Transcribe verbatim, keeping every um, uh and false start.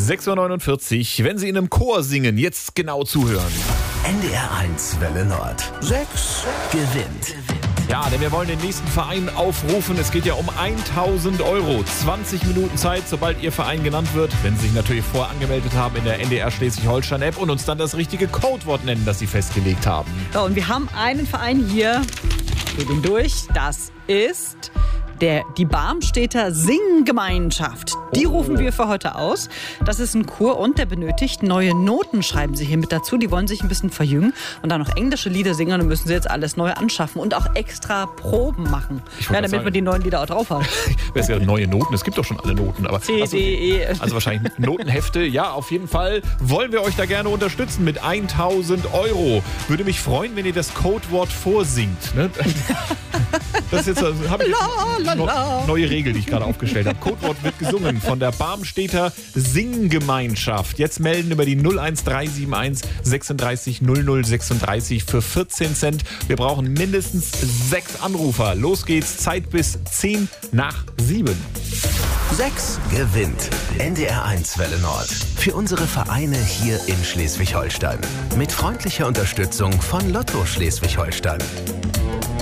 sechs Uhr neunundvierzig. Wenn Sie in einem Chor singen, jetzt genau zuhören. N D R eins Welle Nord. Sechs gewinnt. Ja, denn wir wollen den nächsten Verein aufrufen. Es geht ja um tausend Euro. zwanzig Minuten Zeit, sobald Ihr Verein genannt wird. Wenn Sie sich natürlich vorher angemeldet haben in der N D R Schleswig-Holstein-App und uns dann das richtige Codewort nennen, das Sie festgelegt haben. So, und wir haben einen Verein hier. Geht ihn durch. Das ist der, die Barmstädter Singgemeinschaft. Die Oh. rufen wir für heute aus. Das ist ein Chor und der benötigt neue Noten, schreiben sie hier mit dazu. Die wollen sich ein bisschen verjüngen und dann noch englische Lieder singen. Dann müssen sie jetzt alles neu anschaffen und auch extra Proben machen. Ich wollte Ja, damit sagen. wir die neuen Lieder auch drauf haben. Wer ist ja neue Noten? Es gibt doch schon alle Noten. Aber C, Achso, D, E. Also wahrscheinlich Notenhefte. Ja, auf jeden Fall wollen wir euch da gerne unterstützen mit tausend Euro. Würde mich freuen, wenn ihr das Codewort vorsingt. Ne? Das ist jetzt habe ich La, la, la. neue Regel, die ich gerade aufgestellt habe. Codewort wird gesungen von der Barmstädter Singgemeinschaft. Jetzt melden über die null eins drei sieben eins sechsunddreißig null null sechsunddreißig für vierzehn Cent. Wir brauchen mindestens sechs Anrufer. Los geht's. Zeit bis zehn nach sieben. Sechs gewinnt. N D R eins Welle Nord. Für unsere Vereine hier in Schleswig-Holstein. Mit freundlicher Unterstützung von Lotto Schleswig-Holstein.